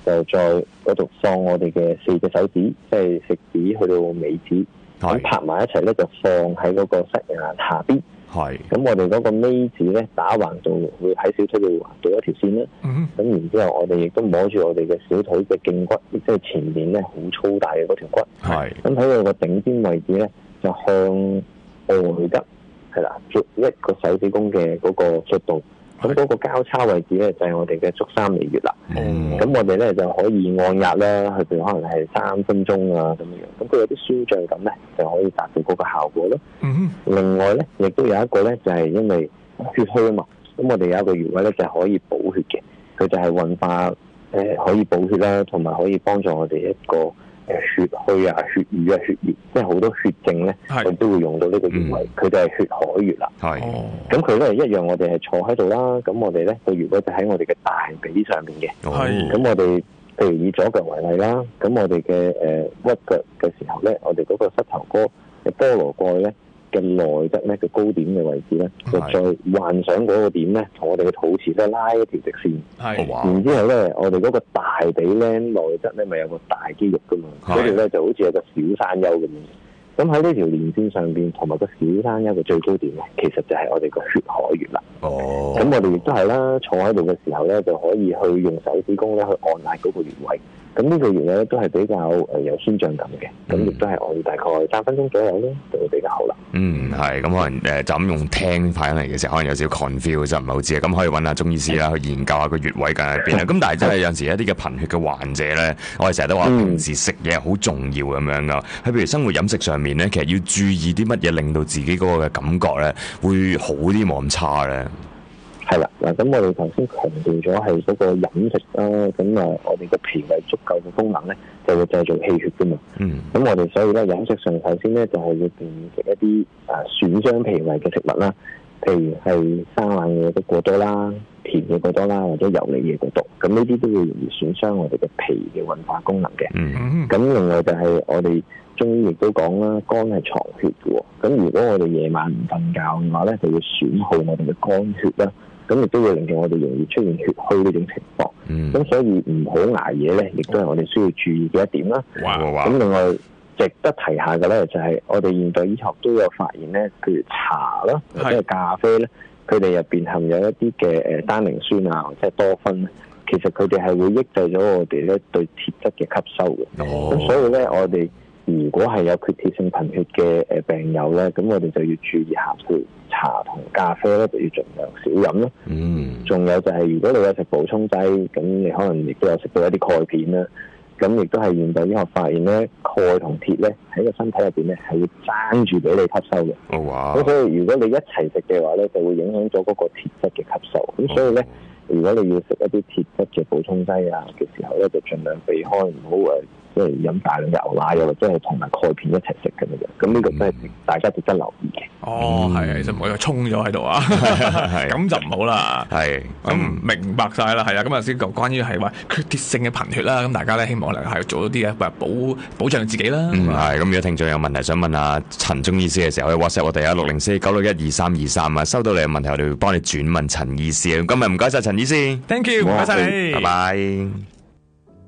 就在嗰度放我哋嘅4隻手指，即係食指去到尾指，咁拍埋一齊咧就放喺嗰個塞牙下邊。係，咁我哋嗰個尾指咧打橫到會喺小腿度橫到一條線啦。咁然之後我哋亦都摸住我哋嘅小腿嘅脛骨，即係前面咧好粗大嘅嗰條骨。係，咁喺佢個頂尖位置咧就向外側，係啦，一個手指公嘅嗰個速度。咁嗰個交叉位置咧就係我哋嘅足三里穴啦。咁我哋咧就可以按壓啦，譬如可能係3分鐘啊咁樣。咁佢有啲舒脹感咧，就可以達到嗰個效果咯。另外咧，亦都有一個咧，就係因為血虛啊嘛。咁我哋有一個穴位咧，就係可以補血嘅。佢就係運化可以補血啦，同埋可以幫助我哋一個血虛啊、血瘀啊、血液，即係好多血症咧，佢都會用到呢個穴位。佢就係血海穴啦。咁佢咧一樣，我哋係坐喺度啦。咁我哋咧個穴位就喺我哋嘅大髀上面嘅。咁我哋譬如以左腳為例啦，咁我哋嘅屈腳嘅時候咧，我哋嗰個膝頭哥嘅菠蘿蓋咧嘅內側咧嘅高點嘅位置咧，就再幻想嗰個點咧，同我哋嘅肚臍咧拉一條直線。然之後咧，我哋嗰個大髀咧內側咧咪有個大肌肉噶嘛，嗰度咧就好似有個小山丘咁樣。咁喺呢條連線上邊，同埋個小山丘嘅最高點咧，其實就係我哋個血海穴啦。咁我哋亦都係啦，坐喺度嘅時候咧，就可以去用手指公咧去按壓嗰個穴位。咁呢個穴咧都係比較有酸脹感嘅，咁亦都係我哋大概3分鐘左右咧就會比較好啦。 係咁可能就咁用聽翻嚟嘅時候，可能有少少 confuse 就唔係好知啊。咁可以揾下中醫師啦，去研究下個穴位緊喺邊啊。咁但係真係有陣時一啲嘅貧血嘅患者咧，我哋成日都話平時食嘢好重要咁樣噶。喺譬如生活飲食上面咧，其實要注意啲乜嘢，令到自己嗰個嘅感覺咧會好啲，冇咁差咧。 係啦，嗱，咁我哋頭先強調咗係嗰個飲食啦，咁啊，我哋個脾胃足夠嘅功能咧，就會製造氣血噶嘛。咁我哋所以咧飲食上首先咧就係要避免食一啲損傷脾胃嘅食物啦，譬如係生冷嘢都過多啦，甜嘢過多啦，或者油膩嘢過多，咁呢啲都會容易損傷我哋嘅脾嘅運化功能嘅。咁另外就係我哋中醫亦都講啦，肝係藏血嘅喎，咁如果我哋夜晚唔瞓覺嘅話咧，就會損耗我哋嘅肝血啦。咁亦都會令到我哋容易出現血虛呢種情況。咁所以唔好捱夜咧，亦都係我哋需要注意嘅一點啦。咁另外值得提下嘅咧，就係我哋現代醫學都有發現咧，譬如茶啦或者係咖啡咧，佢哋入邊含有一啲嘅單寧酸啊，或者係多酚咧，其實佢哋係會抑制咗我哋咧對鐵質嘅吸收嘅。咁所以咧，我哋如果係有缺鐵性貧血嘅病友咧，咁我哋就要注意下佢茶同咖啡咧，就要盡量少飲咯。仲有就係如果你有食補充劑，咁你可能亦都有食到一啲鈣片啦。咁亦都係現代醫學發現咧，鈣同鐵咧喺個身體入邊咧係會爭住俾你吸收嘅。咁所以如果你一齊食嘅話咧，就會影響咗嗰個鐵質嘅吸收。咁所以咧，如果你要食一啲鐵質嘅補充劑啊嘅時候咧，就盡量避開，唔好即係飲大量嘅牛奶，又或者係同埋鈣片一齊食咁樣。咁呢個真係大家值得留意嘅。 係，其實唔好衝咗喺度啊，咁就唔好啦。咁明白晒啦，係啊。咁頭先講關於係話缺鐵性嘅貧血啦，咁大家咧希望係做到啲嘅保障自己啦。 咁如果聽眾有問題想問阿陳中醫師嘅時候，可以 WhatsApp 我哋604-961-2323啊，收到你嘅問題，我哋會幫你轉問陳醫師。今日唔該晒陳醫師 ，Thank you，唔該晒你， 拜拜。